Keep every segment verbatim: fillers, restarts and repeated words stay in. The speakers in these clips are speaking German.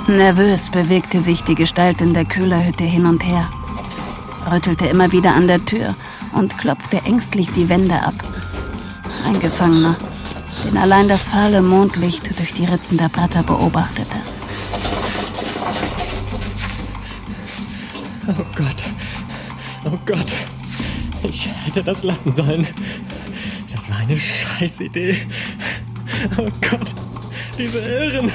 Nervös bewegte sich die Gestalt in der Köhlerhütte hin und her, rüttelte immer wieder an der Tür und klopfte ängstlich die Wände ab. Ein Gefangener, den allein das fahle Mondlicht durch die Ritzen der Bretter beobachtete. Oh Gott, oh Gott, ich hätte das lassen sollen. Das war eine Scheißidee. Oh Gott, diese Irren.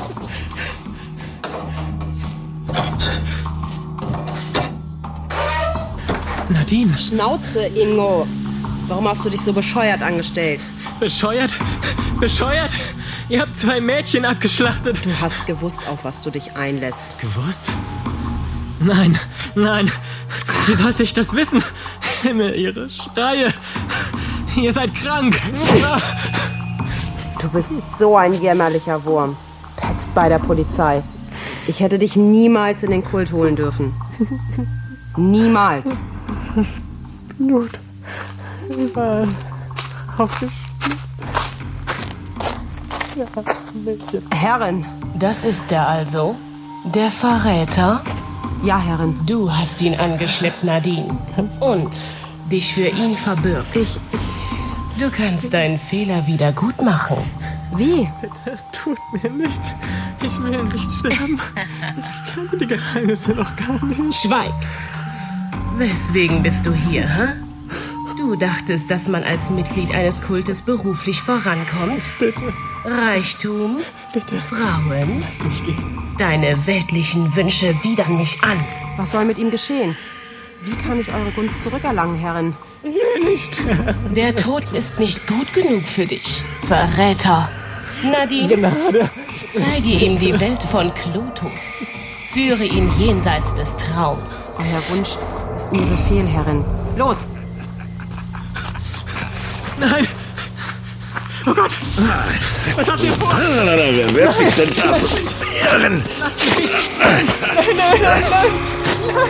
Nadine. Schnauze, Ingo. Warum hast du dich so bescheuert angestellt? Bescheuert? Bescheuert? Ihr habt zwei Mädchen abgeschlachtet. Du hast gewusst, auf was du dich einlässt. Gewusst? Nein, nein. Wie sollte ich das wissen? Himmel, ihre Schreie. Ihr seid krank. Du bist so ein jämmerlicher Wurm. Petzt bei der Polizei. Ich hätte dich niemals in den Kult holen dürfen. Niemals. Blut. Überall. Aufgespitzt. Ja, Mädchen. Herrin. Das ist er also? Der Verräter? Ja, Herrin. Du hast ihn angeschleppt, Nadine. Und dich für ihn verbürgt. Ich, ich... Du kannst deinen Fehler wieder gut machen. Wie? Bitte, tut mir nichts. Ich will nicht sterben. Ich kannte die Geheimnisse noch gar nicht. Schweig! Weswegen bist du hier, hä? Du dachtest, dass man als Mitglied eines Kultes beruflich vorankommt? Bitte. Reichtum? Bitte. Frauen? Lass mich gehen. Deine weltlichen Wünsche widern mich an. Was soll mit ihm geschehen? Wie kann ich eure Gunst zurückerlangen, Herrin? Ich will nicht sterben. Der Tod ist nicht gut genug für dich, Verräter. Nadine, Gnade. zeige ihm die Welt von Klotus. Führe ihn jenseits des Traums. Euer Wunsch ist mir Befehl, Herrin. Los! Nein! Oh Gott! Was habt ihr vor? Wer wird sich denn da so wehren? Lass mich! Nein, nein, nein, nein!